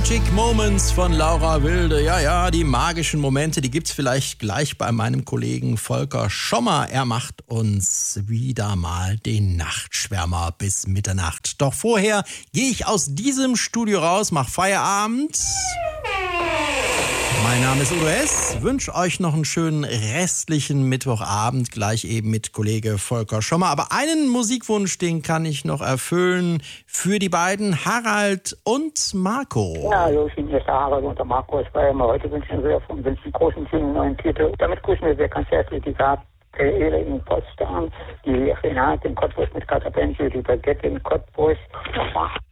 Magic Moments von Laura Wilde. Ja, die magischen Momente, die gibt's vielleicht gleich bei meinem Kollegen Volker Schommer. Er macht uns wieder mal den Nachtschwärmer bis Mitternacht. Doch vorher gehe ich aus diesem Studio raus, mach Feierabend. Mein Name ist Udo S. Wünsche euch noch einen schönen restlichen Mittwochabend, gleich eben mit Kollege Volker Schommer. Aber einen Musikwunsch, den kann ich noch erfüllen für die beiden, Harald und Marco. Ja, hallo, ich bin hier der Harald und der Marco. Ich war immer heute wünschen wir von einen großen, schönen neuen Titel. Damit grüßen wir sehr ganz herzlich die Gabriele in Potsdam, die Renate in Cottbus mit Katapensi, die Baguette in Cottbus.